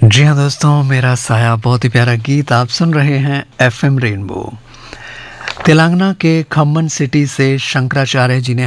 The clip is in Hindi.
जी हाँ दोस्तों, मेरा साया बहुत ही प्यारा गीत आप सुन रहे हैं एफएम रेनबो। तेलंगाना के खम्मन सिटी से शंकराचार्य जी ने